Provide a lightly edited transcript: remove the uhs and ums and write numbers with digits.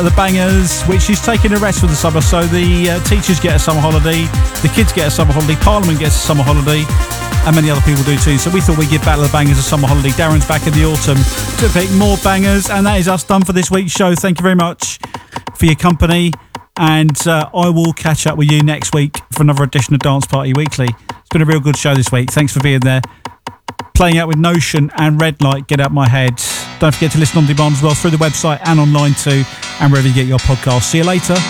the bangers, which is taking a rest for the summer. So the teachers get a summer holiday, the kids get a summer holiday, Parliament gets a summer holiday, and many other people do too. So we thought we'd give Battle of the Bangers a summer holiday. Darren's back in the autumn to pick more bangers, and that is us done for this week's show. Thank you very much for your company, and I will catch up with you next week for another edition of Dance Party Weekly. It's been a real good show this week. Thanks for being there. Playing out with Notion and Red Light, Get Out My Head. Don't forget to listen on demand as well through the website and online too, and wherever you get your podcasts. See you later.